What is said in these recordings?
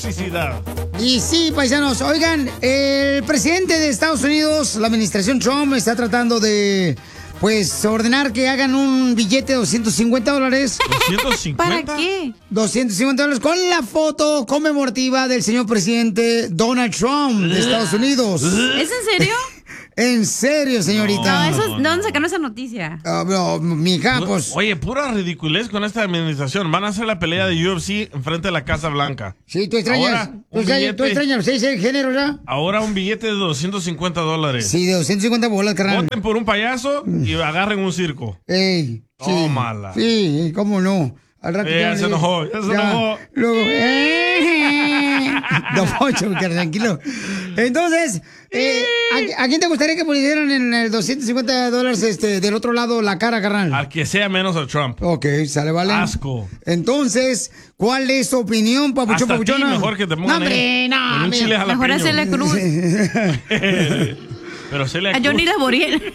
toxicidad. Y sí, paisanos, oigan, el presidente de Estados Unidos, la administración Trump, está tratando de, pues, ordenar que hagan un billete de $250. ¿$250? ¿Para qué? $250 con la foto conmemorativa del señor presidente Donald Trump de Estados Unidos. ¿Es en serio? En serio, señorita. No, ¿de dónde sacaron esa noticia? No, mija, pues. Oye, pura ridiculez con esta administración. Van a hacer la pelea de UFC enfrente de la Casa Blanca. Sí, tú extrañas. Ahora, Tú extrañas ese género ya. Ahora un billete de $250. Sí, de 250 bolas, carnal. Voten por un payaso y agarren un circo. Ey, sí. Tómala. Sí, cómo no. Al rato Ya se enojó, ya se enojó. Luego, Don Poncho, tranquilo. Entonces, ¿a quién te gustaría que pusieran en el $250 del otro lado la cara, carnal? Al que sea menos a Trump. Ok, sale, vale. Asco. Entonces, ¿cuál es tu opinión, papuchón, Hasta papuchona? ti mejor que te pongan ¡No, en un chile jalapeño. Mejor hacerle cruz. Pero se le A Johnny Laboriel.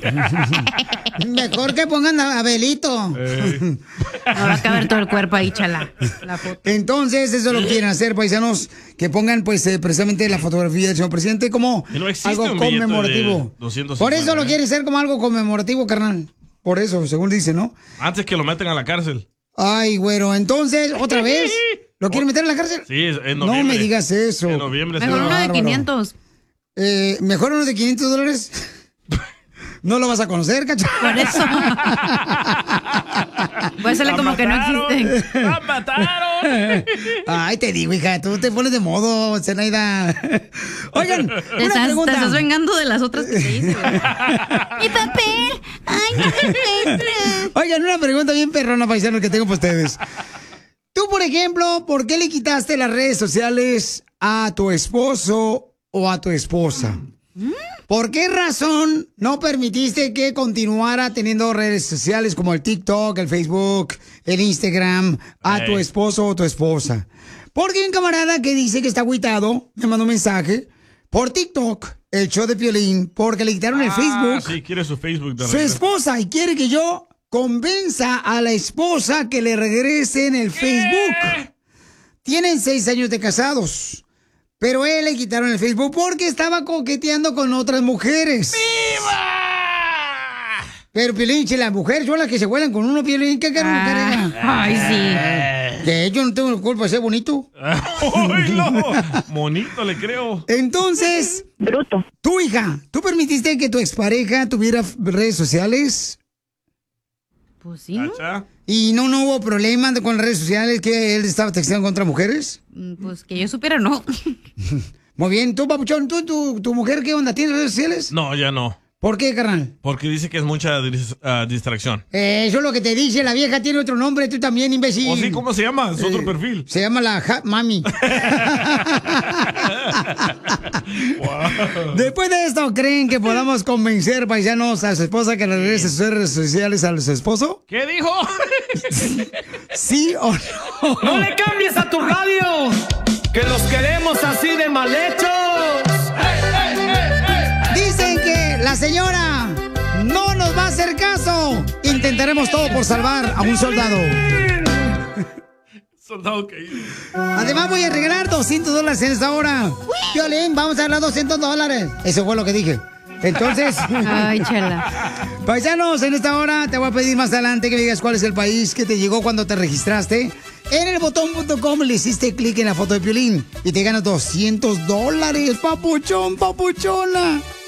Mejor que pongan a Belito. Me va a caber todo el cuerpo ahí, chala. La foto. Entonces, eso lo quieren hacer, paisanos, que pongan, pues, precisamente la fotografía del señor presidente como Y no existe algo un billete conmemorativo. de 250, Por eso lo ¿eh? quieren hacer como algo conmemorativo, carnal. Por eso, según dice, ¿no? Antes que lo meten a la cárcel. Ay, güero, entonces, ¿otra vez? ¿Lo quieren meter en la cárcel? Sí, en noviembre. No me digas eso. En noviembre. Mejor uno de bárbaro. 500. ¿Mejor uno de $500? No lo vas a conocer, cacho. Por eso. Voy a hacerle como que no existen. ¡La mataron! Ay, te digo, hija, tú te pones de modo, Zenaida. Oigan, Te una pregunta. estás vengando de las otras que te hice, güey. ¡Mi papel! ¡Ay, no me encuentro! Oigan, una pregunta bien perrona, paisanos, que tengo para ustedes. Tú, por ejemplo, ¿por qué le quitaste las redes sociales a tu esposo o a tu esposa? ¿Por qué razón no permitiste que continuara teniendo redes sociales como el TikTok, el Facebook, el Instagram a tu esposo o tu esposa? Porque hay un camarada que dice que está agüitado, me mandó un mensaje, por TikTok, el show de Piolín, porque le quitaron el Facebook. Sí, quiere su Facebook de Su regreso. esposa y quiere que yo convenza a la esposa que le regrese en el Facebook. Tienen 6 años de casados, pero él le quitaron el Facebook porque estaba coqueteando con otras mujeres. ¡Viva! Pero, Piolín, si las mujeres son las que se vuelan con uno, Piolín, ¿qué carga? Ay, sí. Que yo no tengo culpa de ser bonito. ¡Oílo! Monito, le creo. Entonces, bruto. Tu hija, ¿tú permitiste que tu expareja tuviera redes sociales? Pues sí, ¿no? ¿Y no hubo problema con las redes sociales que él estaba texteando con otras mujeres? Pues que yo supiera, no. Muy bien. ¿Tú, papuchón, tu mujer qué onda? ¿Tiene redes sociales? No, ya no. ¿Por qué, carnal? Porque dice que es mucha distracción. Eso es lo que te dice. La vieja tiene otro nombre, tú también, imbécil. ¿O sí? ¿Cómo se llama? Es otro perfil. Se llama la Mami. Wow. Después de esto, ¿creen que podamos convencer, paisanos, a su esposa que le regrese sus redes sociales a su esposo? ¿Qué dijo? ¿Sí o no? ¡No le cambies a tu radio! ¡Que los queremos así de mal hechos! Dicen que la señora no nos va a hacer caso. Intentaremos todo por salvar a un soldado. Soldado caído. Además voy a regalar $200 en esta hora. Violín, vamos a dar $200. Eso fue lo que dije. Entonces, Ay, chela. paisanos, en esta hora te voy a pedir más adelante que me digas cuál es el país que te llegó cuando te registraste. En elbotón.com le hiciste clic en la foto de Piolín y te ganas $200. Papuchón, papuchona.